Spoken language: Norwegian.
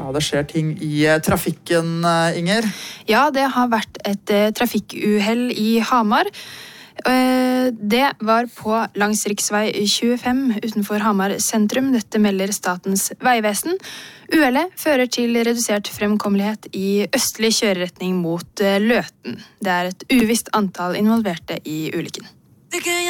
det skjer ting i trafikken, Inger. Ja, det har vært et trafikkuhell i Hamar. Det var på langs riksvei 25 utenfor Hamar sentrum. Dette melder Statens vegvesen. Uhellet fører til redusert fremkommelighet i østlig kjøreretning mot Løten. Det er et uvisst antall involverte i ulykken.